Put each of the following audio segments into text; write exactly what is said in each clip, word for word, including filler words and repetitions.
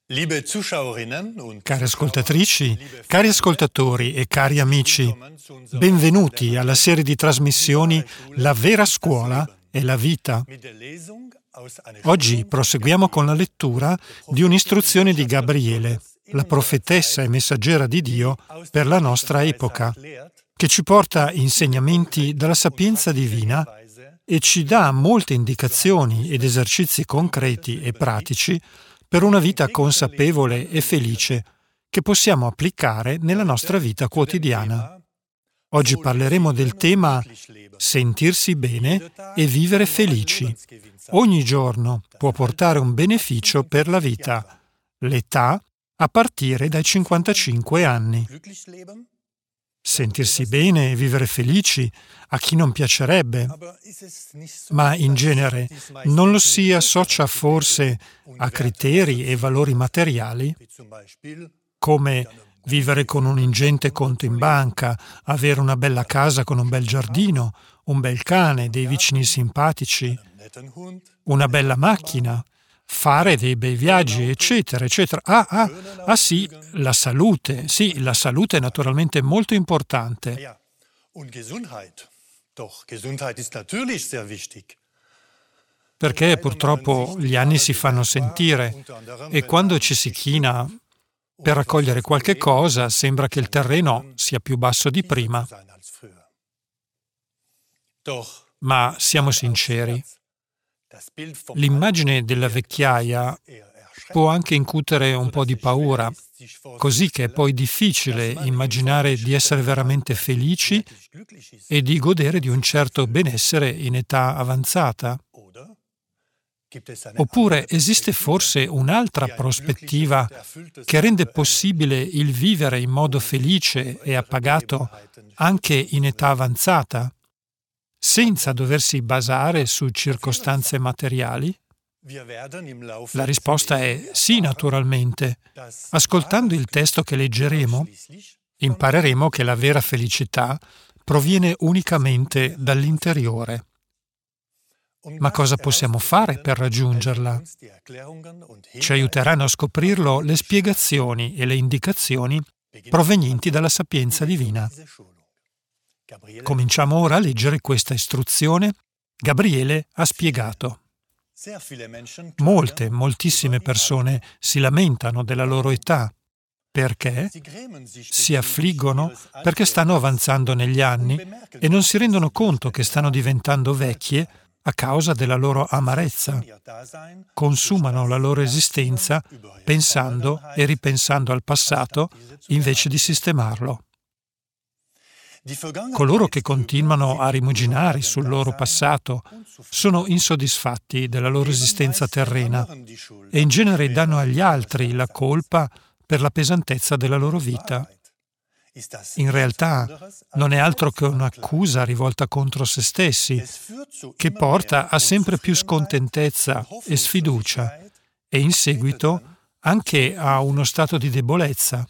Liebe Zuschauerinnen und Cari ascoltatrici, cari ascoltatori e cari amici, benvenuti alla serie di trasmissioni La vera scuola è la vita. Oggi proseguiamo con la lettura di un'istruzione di Gabriele, la profetessa e messaggera di Dio per la nostra epoca, che ci porta insegnamenti dalla sapienza divina e ci dà molte indicazioni ed esercizi concreti e pratici per una vita consapevole e felice che possiamo applicare nella nostra vita quotidiana. Oggi parleremo del tema sentirsi bene e vivere felici. Ogni giorno può portare un beneficio per la vita. L'età a partire dai cinquantacinque anni. Sentirsi bene e vivere felici a chi non piacerebbe, ma in genere non lo si associa forse a criteri e valori materiali, come vivere con un ingente conto in banca, avere una bella casa con un bel giardino, un bel cane, dei vicini simpatici, una bella macchina, fare dei bei viaggi, eccetera, eccetera. Ah, ah, ah sì, la salute. Sì, la salute è naturalmente molto importante. Perché purtroppo gli anni si fanno sentire e quando ci si china per raccogliere qualche cosa sembra che il terreno sia più basso di prima. Ma siamo sinceri. L'immagine della vecchiaia può anche incutere un po' di paura, così che è poi difficile immaginare di essere veramente felici e di godere di un certo benessere in età avanzata. Oppure esiste forse un'altra prospettiva che rende possibile il vivere in modo felice e appagato anche in età avanzata? Senza doversi basare su circostanze materiali? La risposta è sì, naturalmente. Ascoltando il testo che leggeremo, impareremo che la vera felicità proviene unicamente dall'interiore. Ma cosa possiamo fare per raggiungerla? Ci aiuteranno a scoprirlo le spiegazioni e le indicazioni provenienti dalla sapienza divina. Cominciamo ora a leggere questa istruzione. Gabriele ha spiegato. Molte, moltissime persone si lamentano della loro età. Perché? Si affliggono perché stanno avanzando negli anni e non si rendono conto che stanno diventando vecchie a causa della loro amarezza. Consumano la loro esistenza pensando e ripensando al passato invece di sistemarlo. Coloro che continuano a rimuginare sul loro passato sono insoddisfatti della loro esistenza terrena e in genere danno agli altri la colpa per la pesantezza della loro vita. In realtà non è altro che un'accusa rivolta contro se stessi, che porta a sempre più scontentezza e sfiducia e in seguito anche a uno stato di debolezza.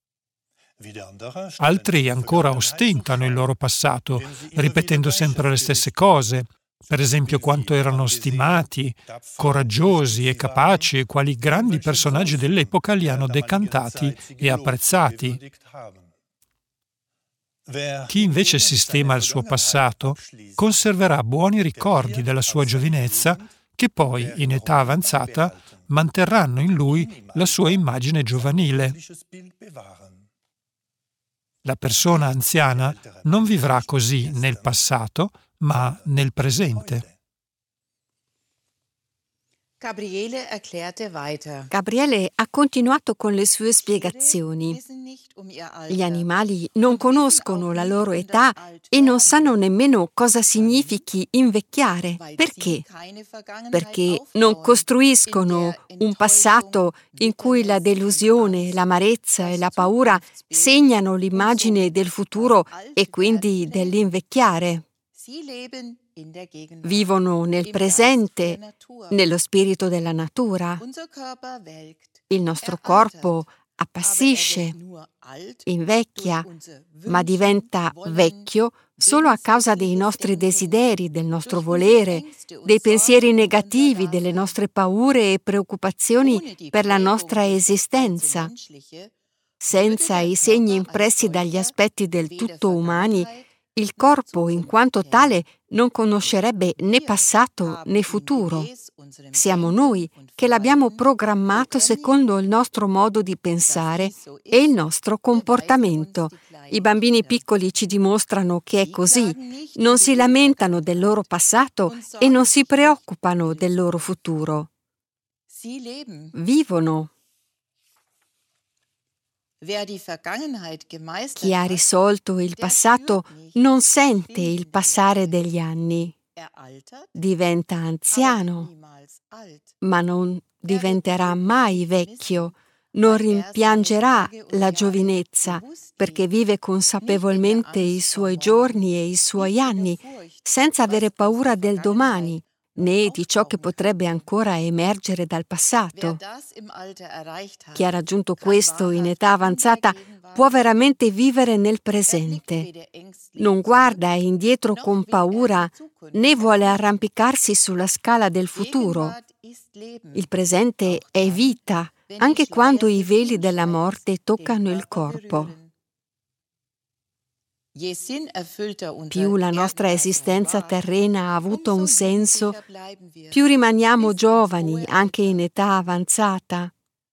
Altri ancora ostentano il loro passato, ripetendo sempre le stesse cose, per esempio quanto erano stimati, coraggiosi e capaci e quali grandi personaggi dell'epoca li hanno decantati e apprezzati. Chi invece sistema il suo passato conserverà buoni ricordi della sua giovinezza che poi, in età avanzata, manterranno in lui la sua immagine giovanile. La persona anziana non vivrà così nel passato, ma nel presente. Gabriele erklärte weiter. Gabriele ha continuato con le sue spiegazioni. Gli animali non conoscono la loro età e non sanno nemmeno cosa significhi invecchiare. Perché? Perché non costruiscono un passato in cui la delusione, l'amarezza e la paura segnano l'immagine del futuro e quindi dell'invecchiare. Vivono nel presente, nello spirito della natura. Il nostro corpo appassisce, invecchia, ma diventa vecchio solo a causa dei nostri desideri, del nostro volere, dei pensieri negativi, delle nostre paure e preoccupazioni per la nostra esistenza. Senza i segni impressi dagli aspetti del tutto umani, il corpo, in quanto tale, non conoscerebbe né passato né futuro. Siamo noi che l'abbiamo programmato secondo il nostro modo di pensare e il nostro comportamento. I bambini piccoli ci dimostrano che è così. Non si lamentano del loro passato e non si preoccupano del loro futuro. Vivono. Chi ha risolto il passato non sente il passare degli anni. Diventa anziano, ma non diventerà mai vecchio, non rimpiangerà la giovinezza, perché vive consapevolmente i suoi giorni e i suoi anni, senza avere paura del domani, né di ciò che potrebbe ancora emergere dal passato. Chi ha raggiunto questo in età avanzata può veramente vivere nel presente. Non guarda indietro con paura, né vuole arrampicarsi sulla scala del futuro. Il presente è vita, anche quando i veli della morte toccano il corpo. Più la nostra esistenza terrena ha avuto un senso, più rimaniamo giovani anche in età avanzata.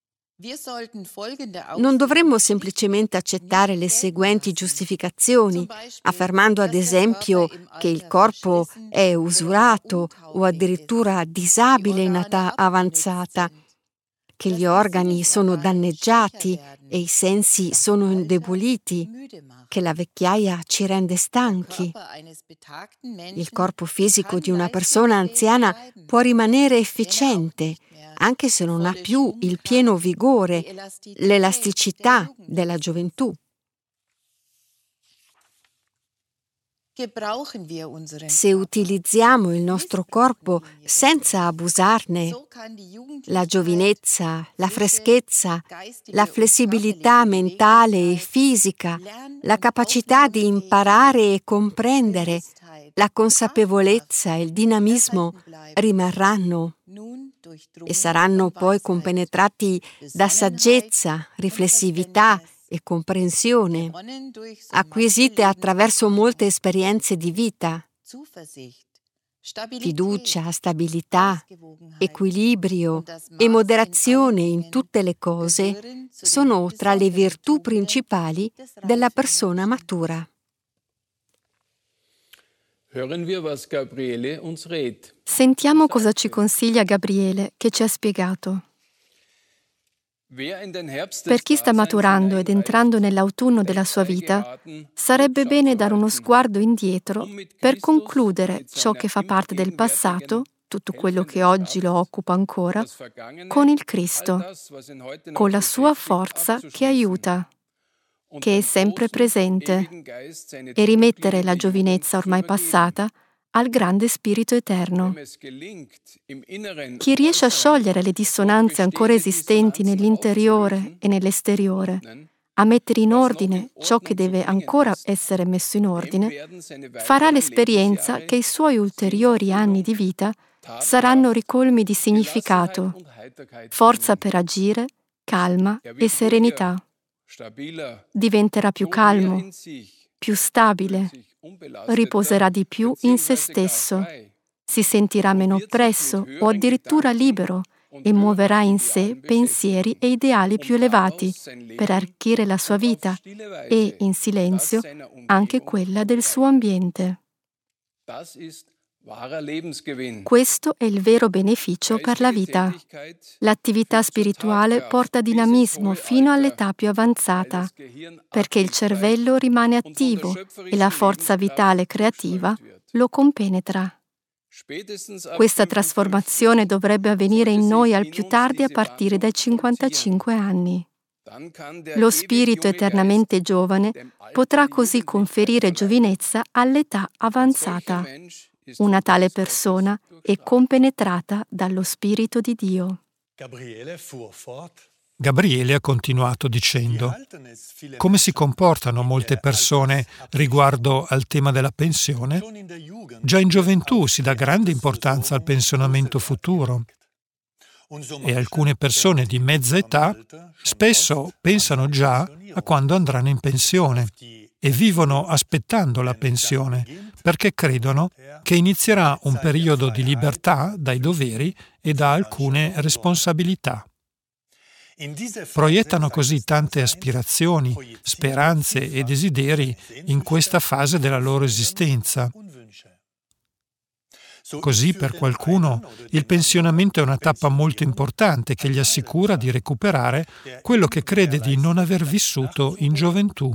Non dovremmo semplicemente accettare le seguenti giustificazioni, affermando ad esempio che il corpo è usurato o addirittura disabile in età avanzata, che gli organi sono danneggiati e i sensi sono indeboliti, che la vecchiaia ci rende stanchi. Il corpo fisico di una persona anziana può rimanere efficiente, anche se non ha più il pieno vigore, l'elasticità della gioventù. Se utilizziamo il nostro corpo senza abusarne, la giovinezza, la freschezza, la flessibilità mentale e fisica, la capacità di imparare e comprendere, la consapevolezza e il dinamismo rimarranno e saranno poi compenetrati da saggezza, riflessività e comprensione, acquisite attraverso molte esperienze di vita. Fiducia, stabilità, equilibrio e moderazione in tutte le cose sono tra le virtù principali della persona matura. Sentiamo cosa ci consiglia Gabriele, che ci ha spiegato. Per chi sta maturando ed entrando nell'autunno della sua vita, sarebbe bene dare uno sguardo indietro per concludere ciò che fa parte del passato, tutto quello che oggi lo occupa ancora, con il Cristo, con la sua forza che aiuta, che è sempre presente, e rimettere la giovinezza ormai passata al grande spirito eterno. Chi riesce a sciogliere le dissonanze ancora esistenti nell'interiore e nell'esteriore, a mettere in ordine ciò che deve ancora essere messo in ordine, farà l'esperienza che i suoi ulteriori anni di vita saranno ricolmi di significato, forza per agire, calma e serenità. Diventerà più calmo, più stabile, riposerà di più in se stesso, si sentirà meno oppresso o addirittura libero e muoverà in sé pensieri e ideali più elevati per arricchire la sua vita e, in silenzio, anche quella del suo ambiente. Questo è il vero beneficio per la vita. L'attività spirituale porta dinamismo fino all'età più avanzata, perché il cervello rimane attivo e la forza vitale creativa lo compenetra. Questa trasformazione dovrebbe avvenire in noi al più tardi a partire dai cinquantacinque anni. Lo spirito eternamente giovane potrà così conferire giovinezza all'età avanzata. Una tale persona è compenetrata dallo Spirito di Dio. Gabriele ha continuato dicendo: come si comportano molte persone riguardo al tema della pensione? Già in gioventù si dà grande importanza al pensionamento futuro e alcune persone di mezza età spesso pensano già a quando andranno in pensione e vivono aspettando la pensione perché credono che inizierà un periodo di libertà dai doveri e da alcune responsabilità. Proiettano così tante aspirazioni, speranze e desideri in questa fase della loro esistenza. Così per qualcuno il pensionamento è una tappa molto importante che gli assicura di recuperare quello che crede di non aver vissuto in gioventù.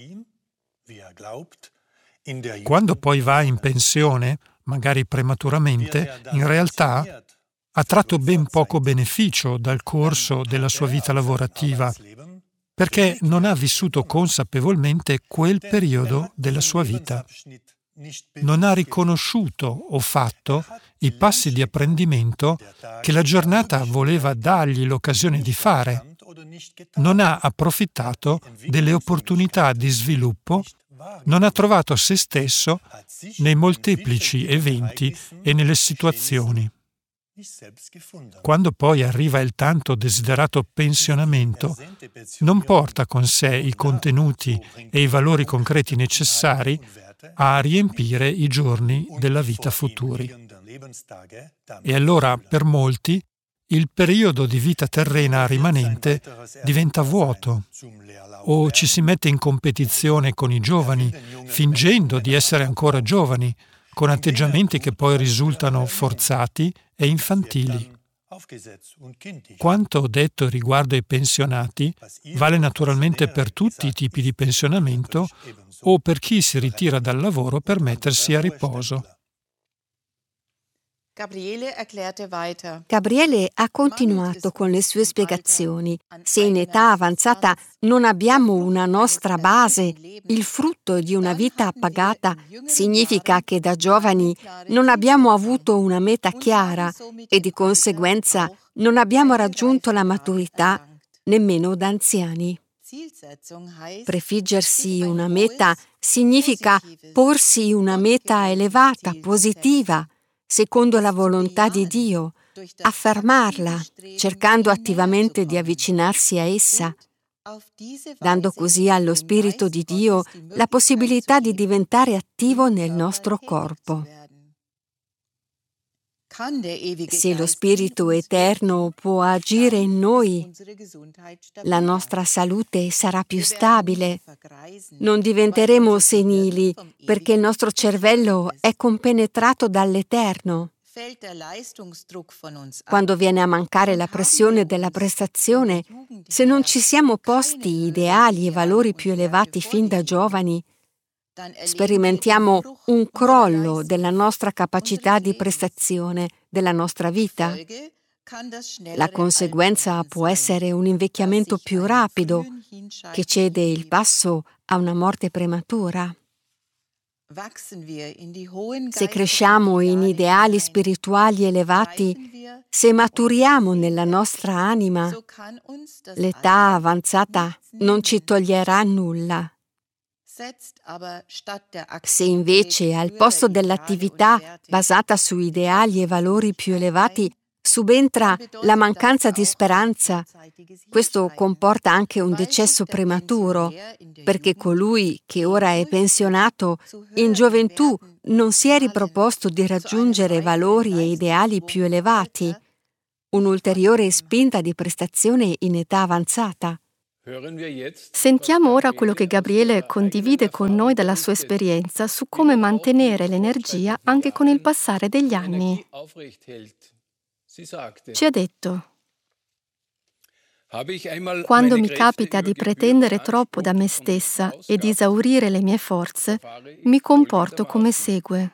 Quando poi va in pensione, magari prematuramente, in realtà ha tratto ben poco beneficio dal corso della sua vita lavorativa, perché non ha vissuto consapevolmente quel periodo della sua vita. Non ha riconosciuto o fatto i passi di apprendimento che la giornata voleva dargli l'occasione di fare. Non ha approfittato delle opportunità di sviluppo, non ha trovato se stesso nei molteplici eventi e nelle situazioni. Quando poi arriva il tanto desiderato pensionamento, non porta con sé i contenuti e i valori concreti necessari a riempire i giorni della vita futuri. E allora, per molti, il periodo di vita terrena rimanente diventa vuoto, o ci si mette in competizione con i giovani, fingendo di essere ancora giovani, con atteggiamenti che poi risultano forzati e infantili. Quanto detto riguardo ai pensionati vale naturalmente per tutti i tipi di pensionamento o per chi si ritira dal lavoro per mettersi a riposo. Gabriele ha continuato con le sue spiegazioni. Se in età avanzata non abbiamo una nostra base, il frutto di una vita appagata, significa che da giovani non abbiamo avuto una meta chiara e di conseguenza non abbiamo raggiunto la maturità nemmeno da anziani. Prefiggersi una meta significa porsi una meta elevata, positiva, secondo la volontà di Dio, affermarla, cercando attivamente di avvicinarsi a essa, dando così allo Spirito di Dio la possibilità di diventare attivo nel nostro corpo. Se lo Spirito Eterno può agire in noi, la nostra salute sarà più stabile. Non diventeremo senili perché il nostro cervello è compenetrato dall'Eterno. Quando viene a mancare la pressione della prestazione, se non ci siamo posti ideali e valori più elevati fin da giovani, sperimentiamo un crollo della nostra capacità di prestazione, della nostra vita. La conseguenza può essere un invecchiamento più rapido, che cede il passo a una morte prematura. Se cresciamo in ideali spirituali elevati, se maturiamo nella nostra anima, l'età avanzata non ci toglierà nulla. Se invece al posto dell'attività basata su ideali e valori più elevati subentra la mancanza di speranza, questo comporta anche un decesso prematuro, perché colui che ora è pensionato in gioventù non si è riproposto di raggiungere valori e ideali più elevati, un'ulteriore spinta di prestazione in età avanzata. Sentiamo ora quello che Gabriele condivide con noi dalla sua esperienza su come mantenere l'energia anche con il passare degli anni. Ci ha detto: quando mi capita di pretendere troppo da me stessa e di esaurire le mie forze, mi comporto come segue.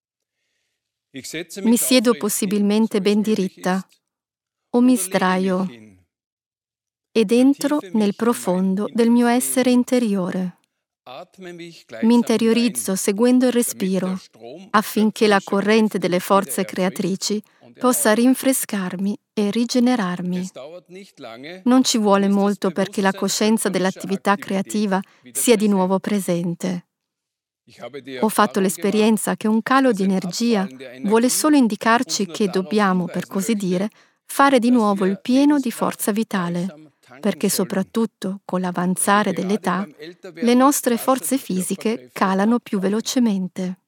Mi siedo possibilmente ben diritta o mi sdraio ed entro nel profondo del mio essere interiore. Mi interiorizzo seguendo il respiro affinché la corrente delle forze creatrici possa rinfrescarmi e rigenerarmi. Non ci vuole molto perché la coscienza dell'attività creativa sia di nuovo presente. Ho fatto l'esperienza che un calo di energia vuole solo indicarci che dobbiamo, per così dire, fare di nuovo il pieno di forza vitale, perché soprattutto con l'avanzare dell'età le nostre forze fisiche calano più velocemente.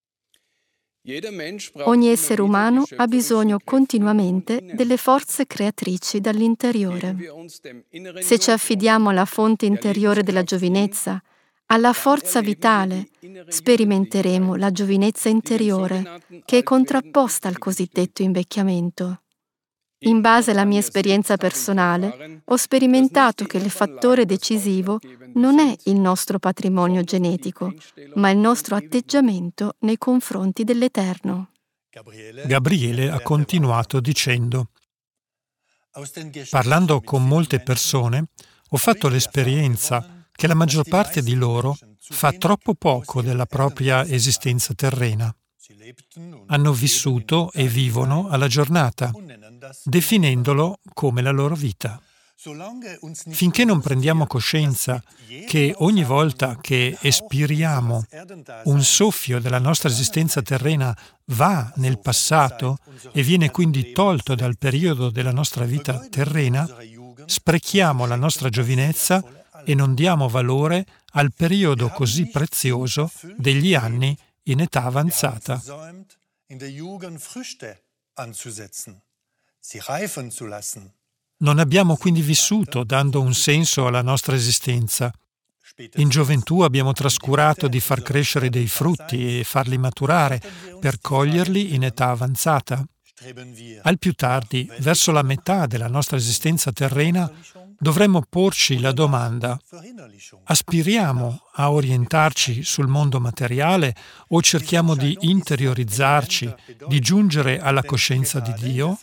Ogni essere umano ha bisogno continuamente delle forze creatrici dall'interiore. Se ci affidiamo alla fonte interiore della giovinezza, alla forza vitale, sperimenteremo la giovinezza interiore, che è contrapposta al cosiddetto invecchiamento. In base alla mia esperienza personale, ho sperimentato che il fattore decisivo non è il nostro patrimonio genetico, ma il nostro atteggiamento nei confronti dell'Eterno. Gabriele ha continuato dicendo: parlando con molte persone, ho fatto l'esperienza che la maggior parte di loro fa troppo poco della propria esistenza terrena. Hanno vissuto e vivono alla giornata, definendolo come la loro vita. Finché non prendiamo coscienza che ogni volta che espiriamo un soffio della nostra esistenza terrena va nel passato e viene quindi tolto dal periodo della nostra vita terrena, sprechiamo la nostra giovinezza e non diamo valore al periodo così prezioso degli anni in età avanzata. Non abbiamo quindi vissuto dando un senso alla nostra esistenza. In gioventù abbiamo trascurato di far crescere dei frutti e farli maturare per coglierli in età avanzata. Al più tardi, verso la metà della nostra esistenza terrena, dovremmo porci la domanda: aspiriamo a orientarci sul mondo materiale o cerchiamo di interiorizzarci, di giungere alla coscienza di Dio?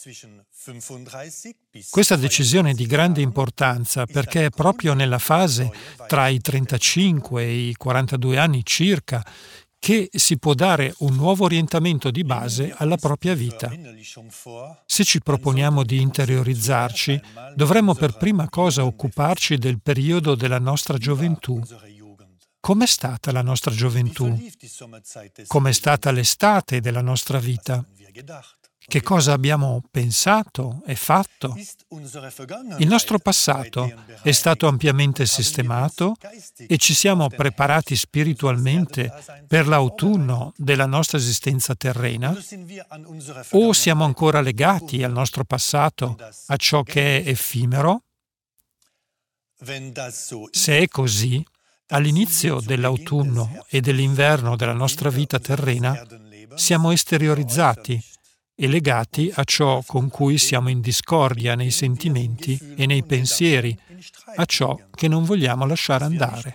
Questa decisione è di grande importanza perché è proprio nella fase tra i trentacinque e i quarantadue anni circa che si può dare un nuovo orientamento di base alla propria vita. Se ci proponiamo di interiorizzarci, dovremmo per prima cosa occuparci del periodo della nostra gioventù. Com'è stata la nostra gioventù? Com'è stata l'estate della nostra vita? Che cosa abbiamo pensato e fatto? Il nostro passato è stato ampiamente sistemato e ci siamo preparati spiritualmente per l'autunno della nostra esistenza terrena? O siamo ancora legati al nostro passato, a ciò che è effimero? Se è così, all'inizio dell'autunno e dell'inverno della nostra vita terrena siamo esteriorizzati e legati a ciò con cui siamo in discordia nei sentimenti e nei pensieri, a ciò che non vogliamo lasciare andare.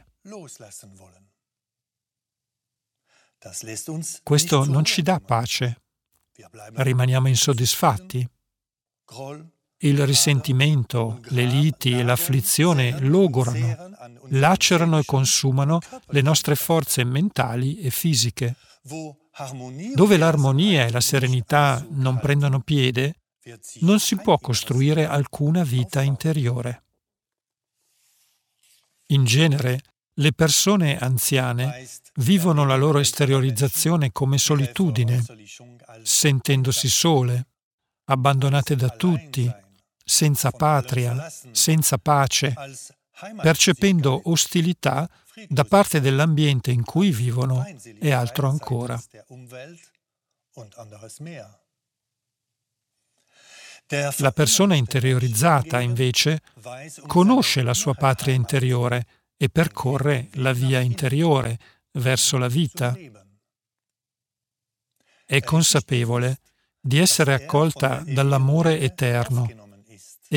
Questo non ci dà pace. Rimaniamo insoddisfatti. Il risentimento, le liti e l'afflizione logorano, lacerano e consumano le nostre forze mentali e fisiche. Dove l'armonia e la serenità non prendono piede, non si può costruire alcuna vita interiore. In genere, le persone anziane vivono la loro esteriorizzazione come solitudine, sentendosi sole, abbandonate da tutti, senza patria, senza pace, percependo ostilità da parte dell'ambiente in cui vivono e altro ancora. La persona interiorizzata, invece, conosce la sua patria interiore e percorre la via interiore verso la vita. È consapevole di essere accolta dall'amore eterno